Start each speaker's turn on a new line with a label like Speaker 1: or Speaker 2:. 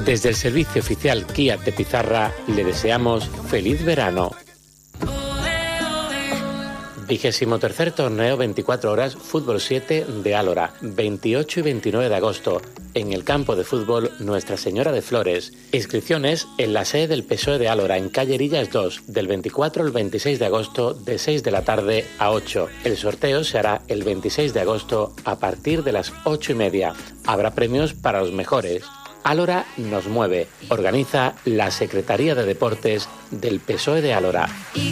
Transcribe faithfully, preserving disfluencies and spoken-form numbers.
Speaker 1: Desde el servicio oficial Kia de Pizarra le deseamos feliz verano. Vigésimo tercer torneo veinticuatro horas Fútbol siete de Álora, veintiocho y veintinueve de agosto, en el campo de fútbol Nuestra Señora de Flores. Inscripciones en la sede del P S O E de Álora, en calle Erillas dos, del veinticuatro al veintiséis de agosto, de seis de la tarde a ocho. El sorteo se hará el veintiséis de agosto a partir de las ocho y media. Habrá premios para los mejores. Álora nos mueve. Organiza la Secretaría de Deportes del P S O E de Álora.